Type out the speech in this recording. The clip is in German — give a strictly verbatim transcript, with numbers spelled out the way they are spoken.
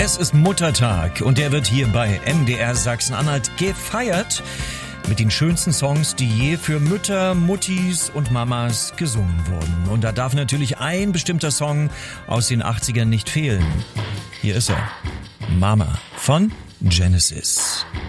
Es ist Muttertag und der wird hier bei M D R Sachsen-Anhalt gefeiert mit den schönsten Songs, die je für Mütter, Muttis und Mamas gesungen wurden. Und da darf natürlich ein bestimmter Song aus den achtzigern nicht fehlen. Hier ist er. Mama von Genesis.